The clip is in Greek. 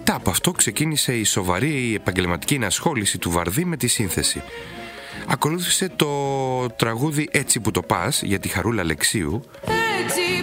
Μετά από αυτό ξεκίνησε η σοβαρή επαγγελματική ενασχόληση του Βαρδί με τη σύνθεση. Ακολούθησε το τραγούδι «Έτσι που το πας» για τη Χαρούλα Αλεξίου,